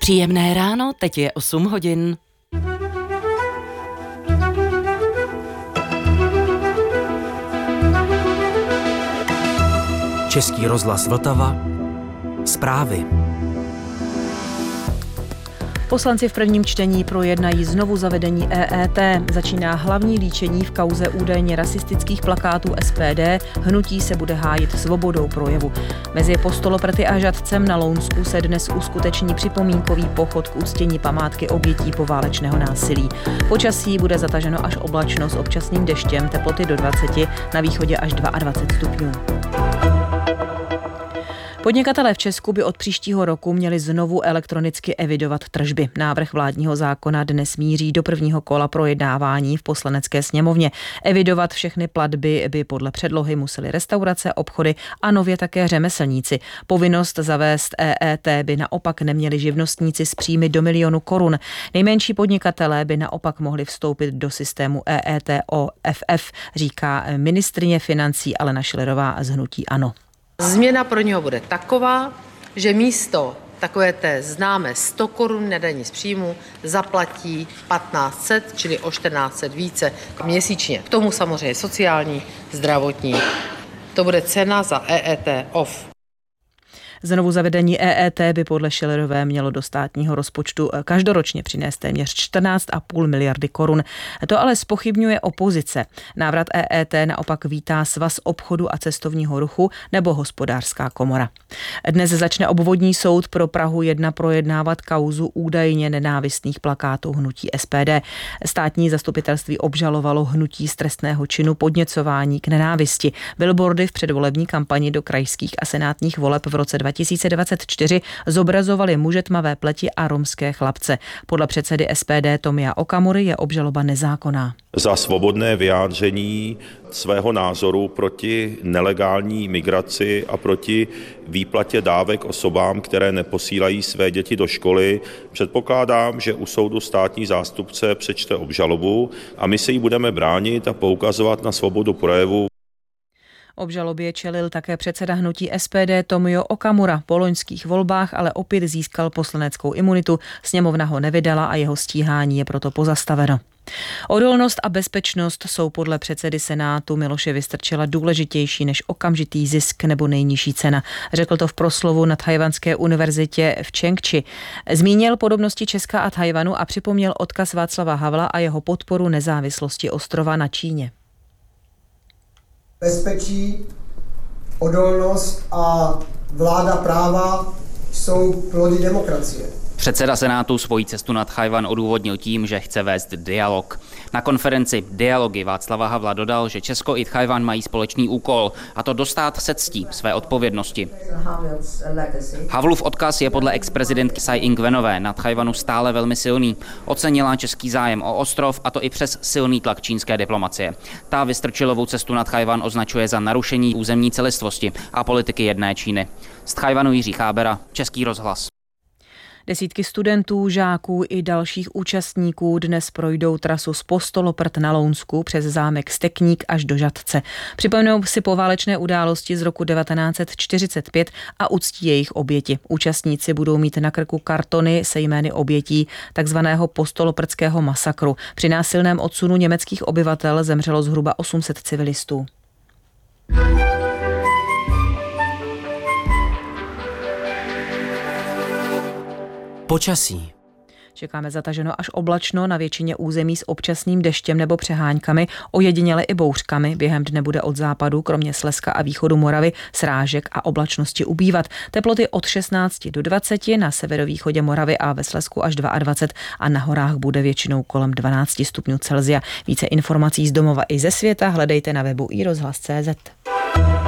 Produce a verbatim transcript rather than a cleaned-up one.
Příjemné ráno, teď je osm hodin. Český rozhlas Vltava. Zprávy. Poslanci v prvním čtení projednají znovu zavedení E E T. Začíná hlavní líčení v kauze údajně rasistických plakátů S P D. Hnutí se bude hájit svobodou projevu. Mezi Postoloprty a Žatcem na Lounsku se dnes uskuteční připomínkový pochod k uctění památky obětí poválečného násilí. Počasí bude zataženo až oblačno s občasným deštěm, teploty do dvaceti, na východě až dvacet dva stupňů. Podnikatelé v Česku by od příštího roku měli znovu elektronicky evidovat tržby. Návrh vládního zákona dnes míří do prvního kola projednávání v Poslanecké sněmovně. Evidovat všechny platby by podle předlohy musely restaurace, obchody a nově také řemeslníci. Povinnost zavést E E T by naopak neměli živnostníci s příjmy do milionu korun. Nejmenší podnikatelé by naopak mohli vstoupit do systému E E T O F F, říká ministryně financí Alena Schillerová z hnutí ANO. Změna pro něho bude taková, že místo takové té známé sto korun na dani z příjmu zaplatí patnáct set, čili o čtrnáct set více měsíčně. K tomu samozřejmě sociální, zdravotní. To bude cena za E E T O F. Znovu zavedení E E T by podle Schillerové mělo do státního rozpočtu každoročně přinést téměř čtrnáct a půl miliardy korun. To ale zpochybňuje opozice. Návrat E E T naopak vítá Svaz obchodu a cestovního ruchu nebo Hospodářská komora. Dnes začne obvodní soud pro Prahu jedna projednávat kauzu údajně nenávistných plakátů hnutí S P D. Státní zastupitelství obžalovalo hnutí z trestného činu podněcování k nenávisti. Billboardy v předvolební kampani do krajských a senátních voleb v roce dva tisíce dvacet čtyři zobrazovali muže tmavé pleti a romské chlapce. Podle předsedy S P D Tomia Okamury je obžaloba nezákonná. Za svobodné vyjádření svého názoru proti nelegální migraci a proti výplatě dávek osobám, které neposílají své děti do školy, předpokládám, že u soudu státní zástupce přečte obžalobu a my se jí budeme bránit a poukazovat na svobodu projevu. Obžalobě čelil také předseda hnutí S P D Tomio Okamura. Po loňských volbách ale opět získal poslaneckou imunitu. Sněmovna ho nevydala a jeho stíhání je proto pozastaveno. Odolnost a bezpečnost jsou podle předsedy Senátu Miloše Vystrčila důležitější než okamžitý zisk nebo nejnižší cena. Řekl to v proslovu na Tchajwanské univerzitě v Čengči. Zmínil podobnosti Česka a Tchajwanu a připomněl odkaz Václava Havla a jeho podporu nezávislosti ostrova na Číně. Bezpečí, odolnost a vláda práva jsou plody demokracie. Předseda Senátu svoji cestu na Tchajwan odůvodnil tím, že chce vést dialog. Na konferenci Dialogy Václava Havla dodal, že Česko i Tchajwan mají společný úkol, a to dostát se ctí své odpovědnosti. Havlův odkaz je podle ex-prezidentky Tsai Ing-wenové na Tchajwanu stále velmi silný. Ocenila český zájem o ostrov, a to i přes silný tlak čínské diplomacie. Ta Vystrčilovou cestu na Tchajwan označuje za narušení územní celistvosti a politiky jedné Číny. Z Tchajwanu Jiří Chábera, Český rozhlas. Desítky studentů, žáků i dalších účastníků dnes projdou trasu z Postoloprt na Lounsku přes zámek Stekník až do Žatce. Připomnou si poválečné události z roku devatenáct set čtyřicet pět a uctí jejich oběti. Účastníci budou mít na krku kartony se jmény obětí takzvaného postoloprtského masakru. Při násilném odsunu německých obyvatel zemřelo zhruba osm set civilistů. Počasí. Čekáme zataženo až oblačno, na většině území s občasným deštěm nebo přeháňkami, ojediněle i bouřkami. Během dne bude od západu, kromě Slezska a východu Moravy, srážek a oblačnosti ubývat. Teploty od šestnácti do dvaceti, na severovýchodě Moravy a ve Slezsku až dvacet dva a na horách bude většinou kolem dvanáct stupňů Celsia. Více informací z domova i ze světa hledejte na webu i rozhlas tečka cé zet.